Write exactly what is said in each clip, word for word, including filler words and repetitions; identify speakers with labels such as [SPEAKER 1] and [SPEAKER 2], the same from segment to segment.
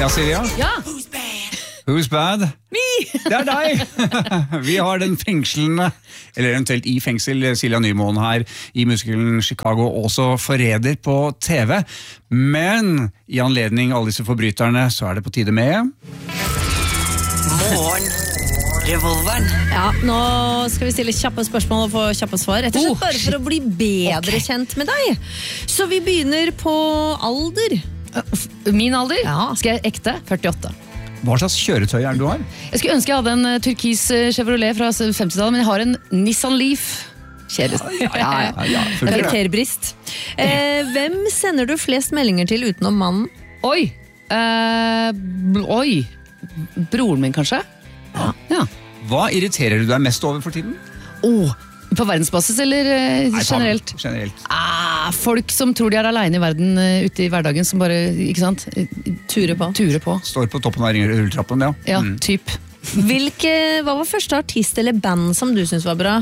[SPEAKER 1] Ja, Silja?
[SPEAKER 2] Ja.
[SPEAKER 1] Who's bad?
[SPEAKER 2] Me!
[SPEAKER 1] Det er deg! Vi har den fengslende, eller eventuelt i fengsel, Silja Nymoen her i musikalen Chicago, også forræder på T V. Men i anledning alle disse forbryterne, så er det på tide med...
[SPEAKER 3] Morgen Revolveren.
[SPEAKER 4] Ja, nå skal vi stille kjappe spørsmål og få kjappe svar. Rett og slett
[SPEAKER 2] Oh,
[SPEAKER 4] bare for å bli bedre
[SPEAKER 2] Ok.
[SPEAKER 4] kjent med deg. Så vi begynner på alder.
[SPEAKER 2] Min alder?
[SPEAKER 4] Ja.
[SPEAKER 2] Skal jeg ekte? førtiåtte.
[SPEAKER 1] Hva slags kjøretøy er det du har?
[SPEAKER 2] Jeg skulle ønske jeg hadde en eh, turkis eh, Chevrolet fra femtitallet, men jeg har en Nissan Leaf. Kjedelig. Ja, ja, ja.
[SPEAKER 1] Ja, ja, funker det.
[SPEAKER 4] Karakterbrist. Eh, hvem sender du flest meldinger til utenom mannen?
[SPEAKER 2] Oi. Eh, bl- oi. Broren min, kanskje? Ja. ja.
[SPEAKER 1] Hva irriterer du deg mest over for tiden?
[SPEAKER 2] Oh, på verdensbasis eller eh,
[SPEAKER 1] Nei, ta-
[SPEAKER 2] generelt?
[SPEAKER 1] Generelt.
[SPEAKER 2] Ah, folk som tror de er alene i verden eh, ute i hverdagen, som bare, ikke sant? Eh,
[SPEAKER 4] Turer på.
[SPEAKER 2] Turer på.
[SPEAKER 1] Står på toppen av rulletrappen, ja.
[SPEAKER 2] Ja,
[SPEAKER 1] Mm.
[SPEAKER 2] typ.
[SPEAKER 4] Hvilke, hva var første artist eller band som du synes var bra?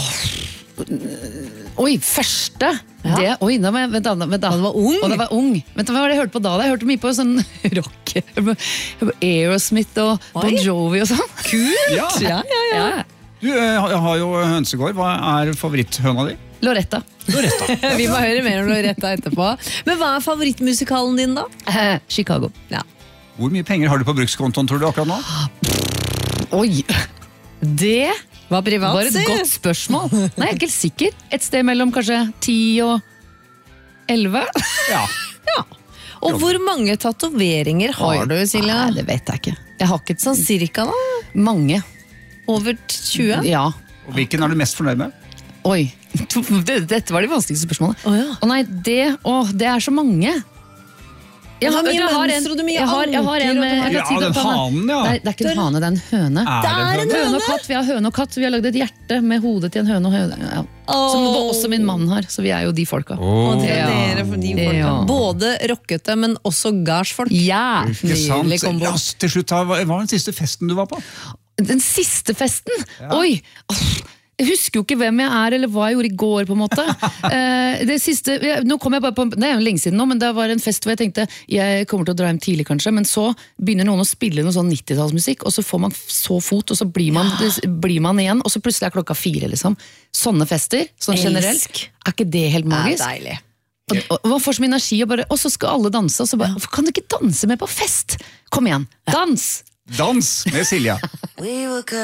[SPEAKER 2] Oi, første?
[SPEAKER 4] Ja.
[SPEAKER 2] Det, oi, da var jeg, vent da, vent da.
[SPEAKER 4] Da du var ung?
[SPEAKER 2] Og da var jeg ung. Vent da, hva var det jeg hørte på da? da? Jeg hørte mye på sånn rock. Jeg hørte på- jeg hørte på Aerosmith og Bon
[SPEAKER 4] Oi.
[SPEAKER 2] Jovi og sånn.
[SPEAKER 4] Kult!
[SPEAKER 1] Ja.
[SPEAKER 4] Ja, ja, ja.
[SPEAKER 2] Ja.
[SPEAKER 1] Du eh, har har jo hønsegård. Hva er favoritthøna di?
[SPEAKER 2] Loretta.
[SPEAKER 1] Loretta.
[SPEAKER 4] Vi må høre mer om Loretta etterpå. Men hva er favorittmusikalen din da?
[SPEAKER 2] Eh, Chicago.
[SPEAKER 4] Ja.
[SPEAKER 1] Hvor mye penger har du på brukskontoen, tror du, akkurat nå?
[SPEAKER 2] Oi, det
[SPEAKER 4] Var privat,
[SPEAKER 2] var et
[SPEAKER 4] si.
[SPEAKER 2] godt spørsmål. Nei, jeg er ikke helt sikker. Et sted mellom kanskje ti og elleve.
[SPEAKER 1] Ja.
[SPEAKER 4] Og hvor mange tatoveringer har du, Silja?
[SPEAKER 2] Nei, det vet jeg ikke. Jeg har ikke
[SPEAKER 4] Sånn cirka da?
[SPEAKER 2] mange.
[SPEAKER 4] Over tjue?
[SPEAKER 2] Ja.
[SPEAKER 1] Og hvilken er du mest fornøyd med?
[SPEAKER 2] Oi, det, dette var de vanskeligste spørsmålene.
[SPEAKER 4] Å, ja.
[SPEAKER 2] Å nei, det, å, det er så mange. Jeg
[SPEAKER 4] Du har mye
[SPEAKER 2] jeg har
[SPEAKER 4] mønster, og du har mye
[SPEAKER 2] jeg har, jeg har en
[SPEAKER 4] anker, og du
[SPEAKER 2] med
[SPEAKER 4] har-
[SPEAKER 2] jeg
[SPEAKER 1] Ja,
[SPEAKER 2] kan si det
[SPEAKER 1] den
[SPEAKER 2] på
[SPEAKER 1] hanen, ja.
[SPEAKER 2] Nei, det er ikke en hane, det er en høne.
[SPEAKER 1] Er
[SPEAKER 4] Det er en
[SPEAKER 1] høne?
[SPEAKER 2] Høne og katt, Vi har høne og katt, vi har lagd et hjerte med hodet til en høne og høne. Ja. Som
[SPEAKER 4] Åh.
[SPEAKER 2] også min mann har, så vi er jo de folka.
[SPEAKER 4] Og det er
[SPEAKER 2] Ja.
[SPEAKER 4] dere for de folka.
[SPEAKER 2] Ja.
[SPEAKER 4] Både rockete, men også gardsfolk.
[SPEAKER 2] Ja,
[SPEAKER 1] Ikke sant?
[SPEAKER 4] Nydelig kombo.
[SPEAKER 1] La oss til slutt ta, hva hva var den siste festen du var på?
[SPEAKER 2] Den siste festen? Oi! Åh, Jeg husker jo ikke hvem jeg er, eller hva jeg gjorde i går, på en måte. Eh, det siste, jeg, nå kom jeg bare på, det er jo lenge siden nå, men det var en fest hvor jeg tenkte, jeg kommer til å dra hjem tidlig kanskje, men så begynner noen å spille noe sånn nittitallsmusikk, og så får man så fot, og så blir man, blir man igjen, og så plutselig er klokka fire, liksom. Sånne fester, sånn
[SPEAKER 4] Elsk.
[SPEAKER 2] generelt, er ikke det helt
[SPEAKER 4] Det er
[SPEAKER 2] magisk?
[SPEAKER 4] deilig.
[SPEAKER 2] Og, og man får så mye energi, og, bare, og så skal alle danse, og så bare, hvorfor kan du ikke danse med på fest? Kom igjen, dans!
[SPEAKER 1] Dans med Silja.
[SPEAKER 3] We were good.